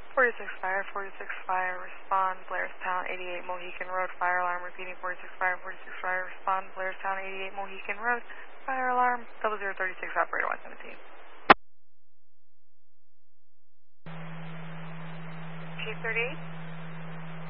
46 Fire, 46 Fire, respond, Blairstown, 88 Mohican Road, fire alarm, repeating 46 Fire, 46 Fire, respond, Blairstown, 88 Mohican Road, fire alarm, 0036, operator 117. Chief 38?